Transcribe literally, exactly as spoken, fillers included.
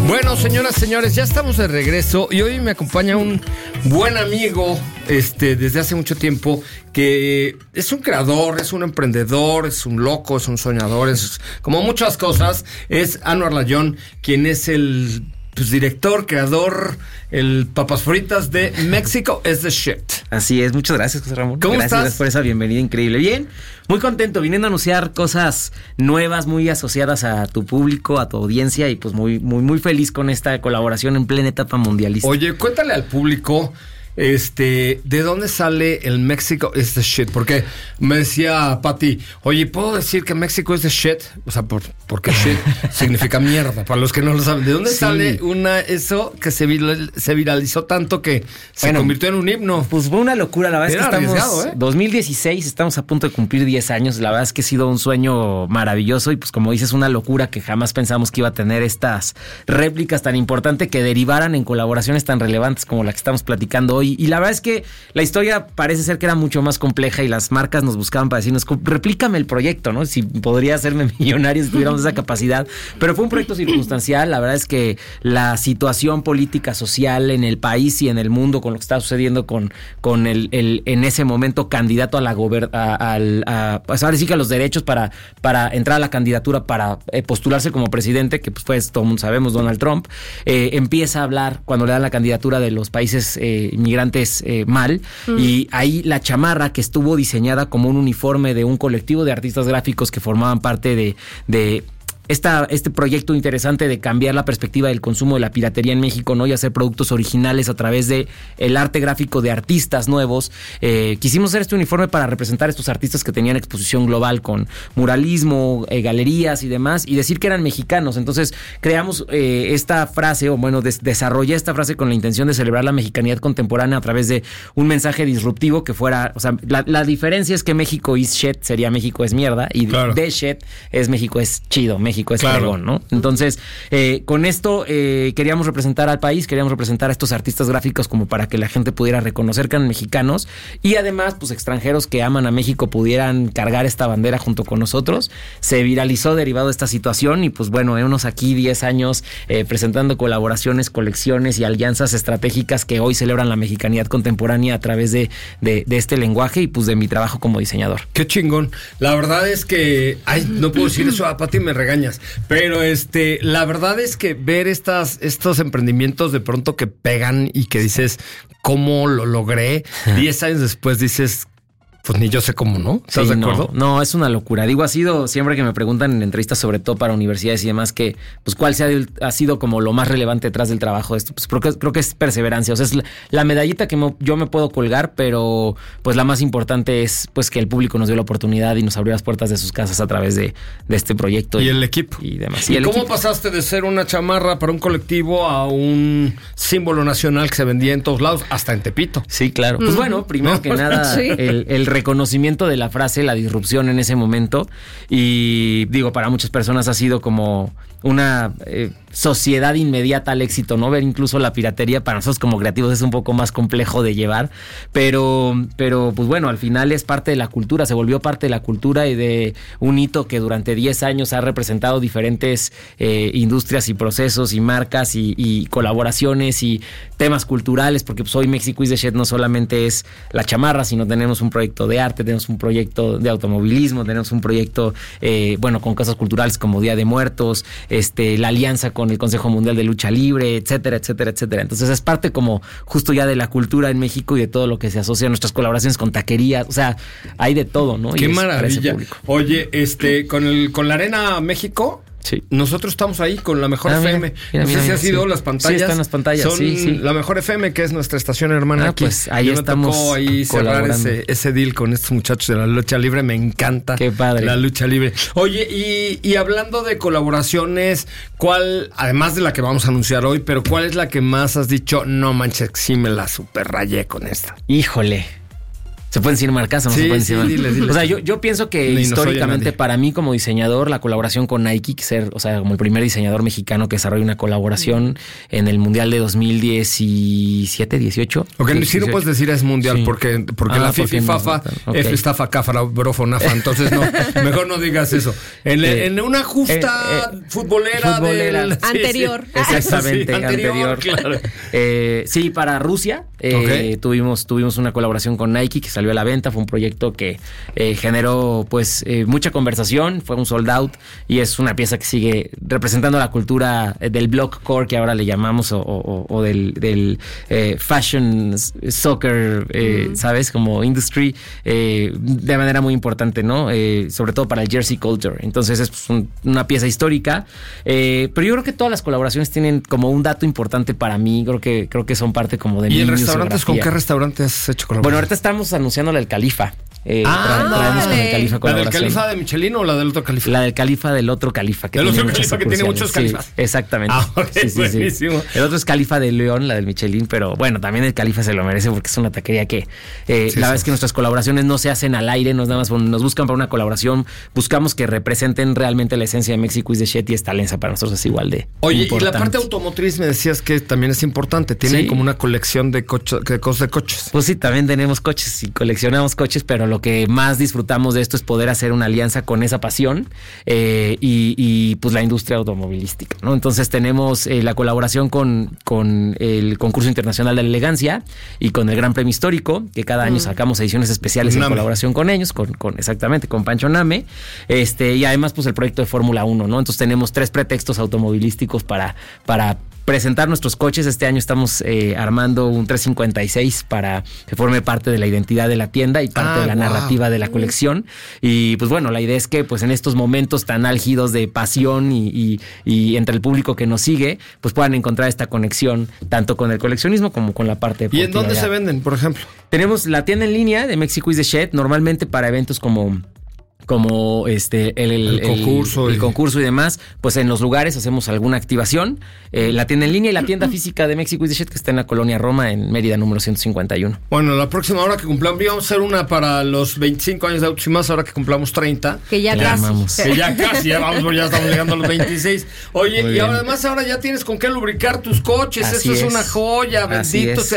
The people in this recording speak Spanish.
Bueno, señoras, señores, ya estamos de regreso y hoy me acompaña un buen amigo este, desde hace mucho tiempo que es un creador, es un emprendedor, es un loco, es un soñador, es como muchas cosas. Es Anwar Layón, quien es el pues, director, creador, el papas fritas de México is the shit. Así es, muchas gracias, José Ramón. ¿Cómo gracias estás? por esa bienvenida increíble. Bien, muy contento, viniendo a anunciar cosas nuevas, muy asociadas a tu público, a tu audiencia, y pues muy, muy, muy feliz con esta colaboración en plena etapa mundialista. Oye, cuéntale al público, este, ¿de dónde sale el México is the shit? Porque me decía Pati, oye, ¿puedo decir que México is the shit? O sea, por, porque shit significa mierda, para los que no lo saben. ¿De dónde sí. sale una eso que se, viral, se viralizó tanto que se bueno, convirtió en un himno? Pues fue una locura, la verdad Era es que estamos... ¿eh? dos mil dieciséis, estamos a punto de cumplir diez años, la verdad es que ha sido un sueño maravilloso y pues como dices, una locura que jamás pensamos que iba a tener estas réplicas tan importantes que derivaran en colaboraciones tan relevantes como la que estamos platicando hoy. Y la verdad es que la historia parece ser que era mucho más compleja y las marcas nos buscaban para decirnos, replícame el proyecto, ¿no? Si podría hacerme millonario si tuviéramos esa capacidad. Pero fue un proyecto circunstancial. La verdad es que la situación política, social en el país y en el mundo con lo que está sucediendo con, con el, el en ese momento candidato a la gober- a, a, a, pues ahora sí que a los derechos para, para entrar a la candidatura para eh, postularse como presidente, que pues fue, todo el mundo sabemos, Donald Trump, eh, empieza a hablar cuando le dan la candidatura de los países eh, inmigrantes eh, mal, mm. y ahí la chamarra que estuvo diseñada como un uniforme de un colectivo de artistas gráficos que formaban parte de, de Esta, este proyecto interesante de cambiar la perspectiva del consumo de la piratería en México, ¿no? Y hacer productos originales a través de el arte gráfico de artistas nuevos. Eh, quisimos hacer este uniforme para representar a estos artistas que tenían exposición global con muralismo, eh, galerías y demás, y decir que eran mexicanos. Entonces creamos eh, esta frase, o bueno, des- desarrollé esta frase con la intención de celebrar la mexicanidad contemporánea a través de un mensaje disruptivo que fuera, o sea, la, la diferencia es que México is shit sería México es mierda, y claro. de shit es México es chido, México México es claro. fregón, ¿no? Entonces, eh, con esto eh, queríamos representar al país, queríamos representar a estos artistas gráficos como para que la gente pudiera reconocer que eran mexicanos y además, pues extranjeros que aman a México pudieran cargar esta bandera junto con nosotros. Se viralizó derivado de esta situación y pues bueno, unos aquí diez años eh, presentando colaboraciones, colecciones y alianzas estratégicas que hoy celebran la mexicanidad contemporánea a través de, de, de este lenguaje y pues de mi trabajo como diseñador. Qué chingón. La verdad es que, ay, no puedo decir eso, a Pati me regaña. Pero este, la verdad es que ver estas, estos emprendimientos de pronto que pegan y que dices, ¿cómo lo logré? Diez años después dices, pues ni yo sé cómo, ¿no? ¿Estás sí, de acuerdo? No, no, es una locura. Digo, ha sido siempre que me preguntan en entrevistas, sobre todo para universidades y demás, que pues cuál sea, ha sido como lo más relevante detrás del trabajo de esto. Pues creo que, creo que es perseverancia. O sea, es la, la medallita que me, yo me puedo colgar, pero pues la más importante es pues que el público nos dio la oportunidad y nos abrió las puertas de sus casas a través de, de este proyecto. Y, y el equipo. Y demás. ¿Y, ¿Y el cómo equipo? pasaste de ser una chamarra para un colectivo a un símbolo nacional que se vendía en todos lados, hasta en Tepito? Sí, claro. Pues bueno, primero que nada, sí. el, el reconocimiento de la frase, la disrupción en ese momento, y digo, para muchas personas ha sido como una eh, sociedad inmediata al éxito, ¿no? Ver incluso la piratería para nosotros como creativos es un poco más complejo de llevar, pero, pero pues bueno, al final es parte de la cultura, se volvió parte de la cultura y de un hito que durante diez años ha representado diferentes eh, industrias y procesos y marcas y, y colaboraciones y temas culturales, porque pues hoy México is the shit no solamente es la chamarra, sino tenemos un proyecto de arte, tenemos un proyecto de automovilismo, tenemos un proyecto, eh, bueno, con cosas culturales como Día de Muertos, este, la alianza con el Consejo Mundial de Lucha Libre, etcétera, etcétera, etcétera. Entonces es parte como justo ya de la cultura en México y de todo lo que se asocia a nuestras colaboraciones con taquerías, o sea, hay de todo, ¿no? Qué maravilla. Oye, este, con el, con la Arena México, sí. Nosotros estamos ahí con la Mejor ah, F M. Mira, mira, no sé mira, si has sí. ido las pantallas. Sí, están las pantallas. Son sí, sí. la Mejor F M, que es nuestra estación hermana ah, aquí. Pues ahí Yo estamos. Me tocó ahí cerrar ese, ese deal con estos muchachos de la lucha libre. Me encanta. Qué padre. La lucha libre. Oye, y, y hablando de colaboraciones, ¿cuál, además de la que vamos a anunciar hoy, pero cuál es la que más has dicho, no manches, sí me la super rayé con esta? Híjole. ¿Se pueden decir marcas o no sí, se pueden sí, decir? Diles, diles. O sea, yo, yo pienso que Ni históricamente para mí como diseñador, la colaboración con Nike, que ser, o sea, como el primer diseñador mexicano que desarrolla una colaboración mm. en el Mundial de dos mil diecisiete, dieciocho. Ok, si no puedes decir es mundial, sí. porque, porque ah, la FIFA y FAFA, okay. F está facáfara, brofonafa, entonces no, mejor no digas eso. En, eh, en una justa eh, eh, futbolera, futbolera del... Anterior. Sí, sí. Exactamente, sí, anterior. anterior. Claro. Eh, sí, para Rusia eh, okay. tuvimos, tuvimos una colaboración con Nike que salió a la venta, fue un proyecto que eh, generó pues eh, mucha conversación, fue un sold out y es una pieza que sigue representando la cultura del block core que ahora le llamamos o, o, o del, del eh, fashion soccer, eh, mm. ¿sabes? Como industry eh, de manera muy importante, ¿no? Eh, sobre todo para el jersey culture. Entonces es pues, un, una pieza histórica, eh, pero yo creo que todas las colaboraciones tienen como un dato importante para mí, creo que creo que son parte como de mi ¿Y en restaurantes con qué restaurantes has hecho colaboración? Bueno, ahorita estamos anunciándole el Califa. Eh, ah, tra- traemos no, con el Califa ¿La del Califa de Michelin o la del otro Califa? La del Califa del otro Califa. Que el otro Califa que tiene muchos Califas. Sí, exactamente. Ah, okay, sí, sí, sí. El otro es Califa de León, la del Michelin, pero bueno, también el Califa se lo merece porque es una taquería que eh, sí, la verdad sí. es que nuestras colaboraciones no se hacen al aire, nos, nada más, nos buscan para una colaboración, buscamos que representen realmente la esencia de Mexico is the Shit y esta alianza para nosotros es igual de Oye, importante. Y la parte automotriz me decías que también es importante, tienen sí. como una colección de, coche, de cosas de coches. Pues sí, también tenemos coches y coleccionamos coches, pero lo que más disfrutamos disfrutamos de esto es poder hacer una alianza con esa pasión eh, y, y pues la industria automovilística, ¿no? Entonces tenemos eh, la colaboración con, con el Concurso Internacional de la Elegancia y con el Gran Premio Histórico, que cada año sacamos ediciones especiales Name. en colaboración con ellos, con, con exactamente, con Pancho Name, este, y además pues el proyecto de Fórmula uno, ¿no? Entonces tenemos tres pretextos automovilísticos para, para presentar nuestros coches. Este año estamos eh, armando un trescientos cincuenta y seis para que forme parte de la identidad de la tienda y parte ah, de la wow. narrativa de la colección. Y pues bueno, la idea es que pues en estos momentos tan álgidos de pasión y, y, y entre el público que nos sigue, pues puedan encontrar esta conexión tanto con el coleccionismo como con la parte deportiva. ¿Y en dónde ya. se venden, por ejemplo? Tenemos la tienda en línea de Mexico is the Shit, normalmente para eventos como... como este el, el, el concurso el, el y... concurso y demás, pues en los lugares hacemos alguna activación, eh, la tienda en línea y la tienda física de Mexico is the Shit que está en la colonia Roma en Mérida número ciento cincuenta y uno. Bueno, la próxima hora que cumplamos vamos a hacer una para los veinticinco años de Autos y Más, ahora que cumplamos treinta. Que ya casi. Que ya casi, ya vamos, ya estamos llegando a los veintiséis. Oye, Muy y bien. además ahora ya tienes con qué lubricar tus coches, Así eso es, es una joya, Así bendito es. sea